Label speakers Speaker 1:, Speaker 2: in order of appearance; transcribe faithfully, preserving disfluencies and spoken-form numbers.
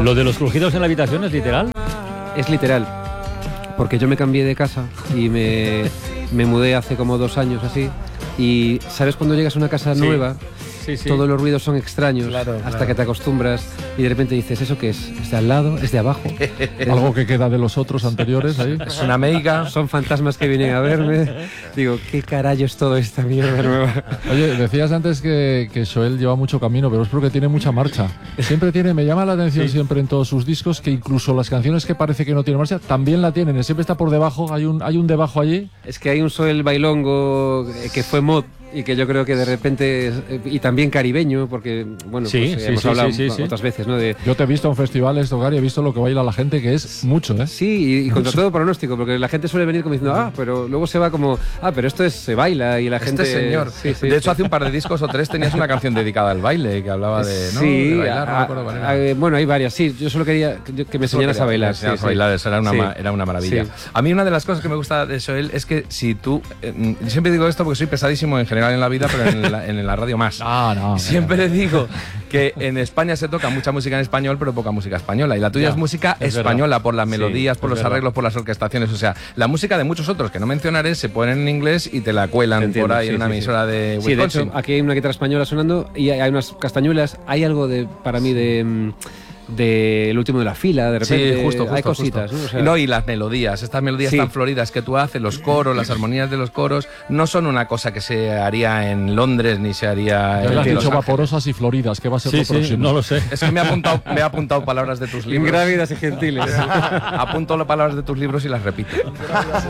Speaker 1: ¿Lo de los crujidos en la habitación es literal?
Speaker 2: Es literal, porque yo me cambié de casa y me, me mudé hace como dos años así, y ¿sabes cuando llegas a una casa
Speaker 1: Sí.
Speaker 2: nueva?
Speaker 1: Sí, sí.
Speaker 2: Todos los ruidos son extraños,
Speaker 3: Claro,
Speaker 2: hasta
Speaker 3: claro.
Speaker 2: que te acostumbras y de repente dices, ¿eso qué es? ¿Es de al lado? ¿Es de abajo?
Speaker 4: Algo que queda de los otros anteriores ahí.
Speaker 3: Es una meiga.
Speaker 2: Son fantasmas que vienen a verme. Digo, ¿qué carajo es todo esta mierda nueva?
Speaker 4: Oye, decías antes que, que Xoel lleva mucho camino, pero es porque tiene mucha marcha. Siempre tiene, me llama la atención
Speaker 1: Sí.
Speaker 4: siempre en todos sus discos que incluso las canciones que parece que no tienen marcha, también la tienen. Siempre está por debajo, hay un, hay un debajo allí.
Speaker 2: Es que hay un Xoel bailongo eh, que fue mod y que yo creo que de repente, eh, y también caribeño, porque, bueno,
Speaker 1: Sí,
Speaker 2: pues, eh,
Speaker 1: sí,
Speaker 2: hemos
Speaker 1: sí,
Speaker 2: hablado
Speaker 1: sí, sí, sí.
Speaker 2: otras veces, ¿no? De,
Speaker 4: Yo te he visto en festivales, Tocar, y he visto lo que baila la gente, que es mucho, ¿eh?
Speaker 2: sí, y, y contra todo pronóstico, porque la gente suele venir como diciendo, ah, pero luego se va como, ah, pero esto es, se baila y la gente...
Speaker 3: Este señor.
Speaker 2: Sí, sí.
Speaker 3: De hecho, hace un par de discos o tres tenías una canción dedicada al baile que hablaba de, ¿no?
Speaker 2: Sí,
Speaker 3: de bailar, no
Speaker 2: a-
Speaker 3: me acuerdo cuál era.
Speaker 2: a- bueno, hay varias, sí, yo solo quería que, que me
Speaker 3: Solo
Speaker 2: enseñaras
Speaker 3: quería
Speaker 2: a bailar.
Speaker 3: que me enseñaras
Speaker 2: sí,
Speaker 3: a bailar,
Speaker 2: sí.
Speaker 3: eso era una,
Speaker 2: Sí.
Speaker 3: ma- era una maravilla.
Speaker 2: Sí.
Speaker 3: A mí una de las cosas que me gusta de Xoel es que si tú... eh, yo siempre digo esto porque soy pesadísimo en general en la vida, pero en la, en la radio más.
Speaker 4: Ah, no.
Speaker 3: Siempre le digo que en España se toca mucha música en español, pero poca música española. Y la tuya
Speaker 1: Ya,
Speaker 3: es música
Speaker 1: es
Speaker 3: española por las
Speaker 1: Sí,
Speaker 3: melodías, por
Speaker 1: es
Speaker 3: los
Speaker 1: verdad.
Speaker 3: arreglos, por las orquestaciones. O sea, la música de muchos otros que no mencionaré se ponen en inglés y te la cuelan
Speaker 2: Te entiendo,
Speaker 3: por ahí
Speaker 2: sí,
Speaker 3: en una
Speaker 2: sí, sí.
Speaker 3: emisora de
Speaker 2: Sí, de
Speaker 3: Wisconsin.
Speaker 2: hecho, aquí hay una guitarra española sonando y hay hay unas castañuelas. Hay algo de, para mí, de, mm, de el último de la fila, de repente.
Speaker 3: Sí, justo, justo.
Speaker 2: hay cositas,
Speaker 3: justo.
Speaker 2: ¿no? O sea,
Speaker 3: y, no, y las melodías, estas melodías
Speaker 2: Sí.
Speaker 3: tan floridas que tú haces, los coros, las armonías de los coros, no son una cosa que se haría en Londres ni se haría
Speaker 4: Ya
Speaker 3: en
Speaker 4: le has
Speaker 3: Los
Speaker 4: dicho
Speaker 3: Ángeles.
Speaker 4: vaporosas y floridas, que va a ser
Speaker 1: Sí,
Speaker 4: lo
Speaker 1: sí,
Speaker 4: próximo.
Speaker 1: no lo sé.
Speaker 3: Es que me he apuntado, me he apuntado palabras de tus libros.
Speaker 2: ingrávidas y gentiles.
Speaker 3: Apunto las palabras de tus libros y las repito.